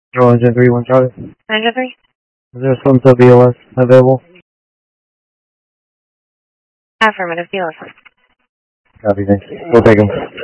Roll engine 3-1 Charlie. Engine 3? Is there a swim sub BLS available? Affirmative, BLS. Copy, thanks. We'll take him.